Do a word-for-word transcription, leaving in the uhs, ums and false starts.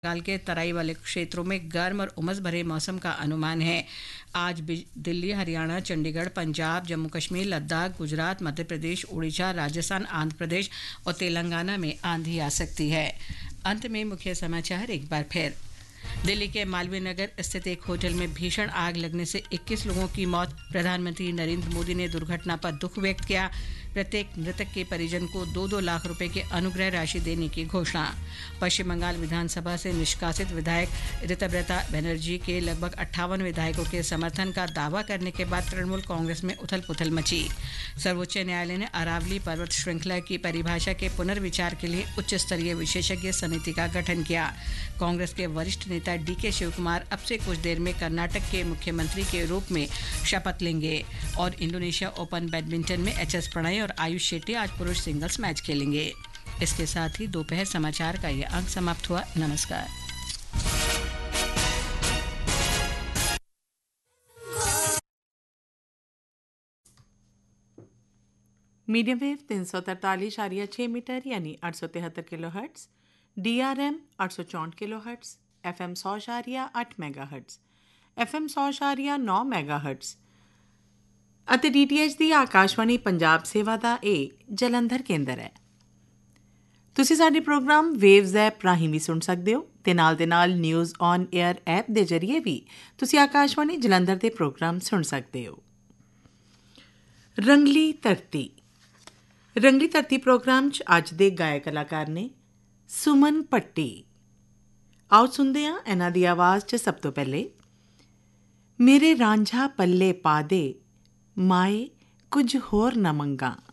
बंगाल के तराई वाले क्षेत्रों में गर्म और उमस भरे मौसम का अनुमान है। आज दिल्ली, हरियाणा, चंडीगढ़, पंजाब, जम्मू कश्मीर, लद्दाख, गुजरात, मध्य प्रदेश, उड़ीसा, राजस्थान, आंध्र प्रदेश और तेलंगाना में आंधी आ सकती है। अंत में मुख्य समाचार एक बार फिर। दिल्ली के मालवीय नगर स्थित एक होटल में भीषण आग लगने से इक्कीस लोगों की मौत। प्रधानमंत्री नरेंद्र मोदी ने दुर्घटना पर दुख व्यक्त किया। प्रत्येक मृतक के परिजन को दो दो लाख रुपए की अनुग्रह राशि देने की घोषणा। पश्चिम बंगाल विधानसभा से निष्कासित विधायक ऋतव्रता बनर्जी के लगभग अट्ठावन विधायकों के समर्थन का दावा करने के बाद तृणमूल कांग्रेस में उथल पुथल मची। सर्वोच्च न्यायालय ने अरावली पर्वत श्रृंखला की परिभाषा के पुनर्विचार के लिए उच्च स्तरीय विशेषज्ञ समिति का गठन किया। कांग्रेस के वरिष्ठ नेता डी के शिवकुमार अब से कुछ देर में कर्नाटक के मुख्यमंत्री के रूप में शपथ लेंगे। और इंडोनेशिया ओपन बैडमिंटन में एच एस प्रणय और आयुष शेट्टी आज पुरुष सिंगल्स मैच खेलेंगे। इसके साथ ही दोपहर समाचार का ये अंक समाप्त हुआ। नमस्कार। मीडियम वेव तीन सौ तरतालीस आरिया छः मीटर यानी आठ सौ तिहत्तर kilo hertz, D R M आठ सौ चौंठ किलो हर्ट्स, एफ एम सौ आरिया आठ मेगा हर्ट्स, एफ एम सौ आरिया नौ मेगा हर्ट्स ਅਤੇ ਡੀ ਟੀ ਐਚ ਦੀ ਆਕਾਸ਼ਵਾਣੀ ਪੰਜਾਬ ਸੇਵਾ ਦਾ ਇਹ ਜਲੰਧਰ ਕੇਂਦਰ ਹੈ। ਤੁਸੀਂ ਸਾਡੇ ਪ੍ਰੋਗਰਾਮ ਵੇਵਜ਼ ਐਪ ਰਾਹੀਂ ਵੀ ਸੁਣ ਸਕਦੇ ਹੋ ਤੇ ਨਾਲ ਦੇ ਨਾਲ ਨਿਊਜ਼ ਔਨ 에ਅਰ ਐਪ ਦੇ ਜ਼ਰੀਏ ਵੀ ਤੁਸੀਂ ਆਕਾਸ਼ਵਾਣੀ ਜਲੰਧਰ ਦੇ ਪ੍ਰੋਗਰਾਮ ਸੁਣ ਸਕਦੇ ਹੋ। ਰੰਗਲੀ ਧਰਤੀ ਰੰਗਲੀ ਧਰਤੀ ਪ੍ਰੋਗਰਾਮ 'ਚ ਅੱਜ ਦੇ ਗਾਇਕ ਕਲਾਕਾਰ ਨੇ ਸੁਮਨ ਭੱਟੀ। ਆਓ ਸੁਣਦੇ ਹਾਂ ਇਹਨਾਂ ਦੀ ਆਵਾਜ਼ 'ਚ ਸਭ ਤੋਂ ਪਹਿਲੇ ਮੇਰੇ ਰਾਂਝਾ ਪੱਲੇ ਪਾ ਦੇ ਮਾਏ ਕੁਝ ਹੋਰ ਨਾ ਮੰਗਾ।